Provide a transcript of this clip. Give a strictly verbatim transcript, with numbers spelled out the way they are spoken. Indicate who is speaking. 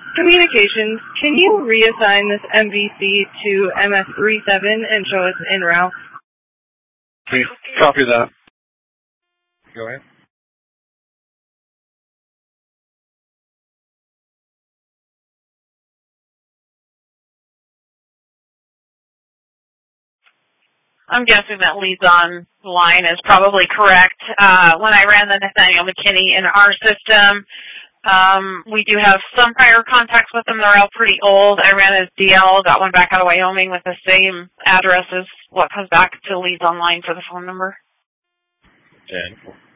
Speaker 1: Communications, can you reassign this M V C to M S thirty-seven and show us en route?
Speaker 2: Please copy that. Go ahead.
Speaker 3: I'm guessing that leads on line is probably correct. Uh, when I ran the Nathaniel McKinney in our system, um, we do have some prior contacts with them. They're all pretty old. I ran his D L, got one back out of Wyoming with the same address as what comes back to leads online for the phone number.
Speaker 2: ten.